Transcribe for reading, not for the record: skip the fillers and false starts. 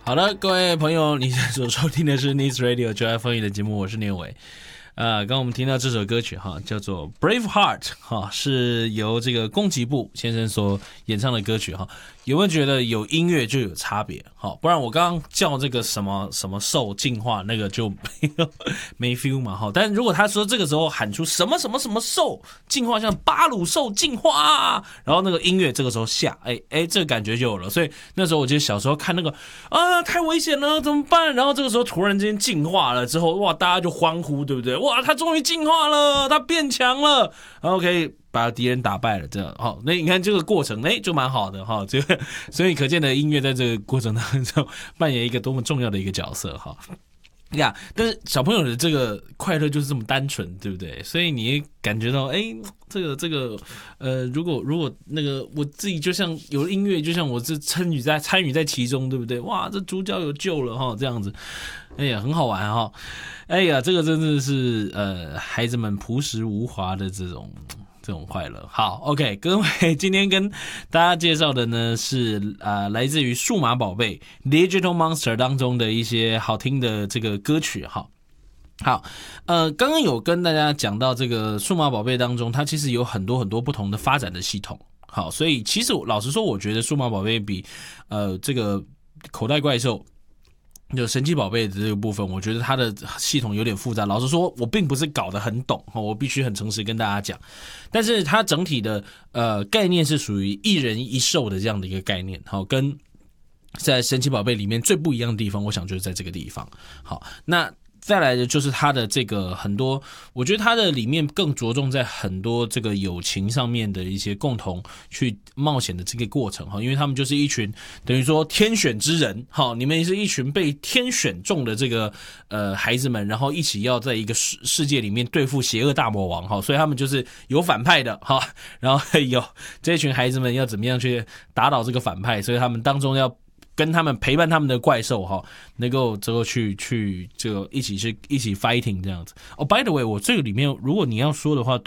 好的，各位朋友，你现在所收听的是 News Radio 就爱风雨的节目，我是念伟。刚刚我们听到这首歌曲哈，叫做 Braveheart 哈，是由这个宫崎步先生所演唱的歌曲哈。有没有觉得有音乐就有差别？好，不然我刚刚叫这个什么什么兽进化，那个就没 feel 嘛哈。但如果他说这个时候喊出什么什么什么兽进化，像巴鲁兽进化，然后那个音乐这个时候下，这个感觉就有了。所以那时候我记得小时候看那个太危险了，怎么办？然后这个时候突然之间进化了之后，哇，大家就欢呼，对不对？哇，他终于进化了，他变强了，然后可以把敌人打败了，这样好。那你看这个过程，就蛮好的哈。这个，所以可见的音乐在这个过程当中扮演一个多么重要的一个角色哈。呀，但是小朋友的这个快乐就是这么单纯，对不对？所以你也感觉到，这个，如果那个我自己就像有音乐，就像我是参与在其中，对不对？哇，这主角有救了哈，这样子，哎呀，很好玩哈。哎呀，这个真的是孩子们朴实无华的这种快乐。好 ，OK， 各位，今天跟大家介绍的呢是来自于数码宝贝 Digital Monster 当中的一些好听的这个歌曲哈。好，刚刚有跟大家讲到这个数码宝贝当中，它其实有很多很多不同的发展的系统。好，所以其实老实说，我觉得数码宝贝比这个口袋怪兽。就神奇宝贝的这个部分，我觉得它的系统有点复杂。老实说，我并不是搞得很懂，我必须很诚实跟大家讲。但是它整体的概念是属于一人一兽的这样的一个概念，好，跟在神奇宝贝里面最不一样的地方，我想就是在这个地方。好，那再来的就是它的这个很多，我觉得它的里面更着重在很多这个友情上面的一些共同去冒险的这个过程哈，因为他们就是一群等于说天选之人哈，你们也是一群被天选中的这个孩子们，然后一起要在一个世界里面对付邪恶大魔王哈，所以他们就是有反派的哈，然后有这群孩子们要怎么样去打倒这个反派，所以他们当中要跟他们陪伴他们的怪兽哈，能够之后去这个一起 fighting 这样子。by the way， 我这个里面如果你要说的话。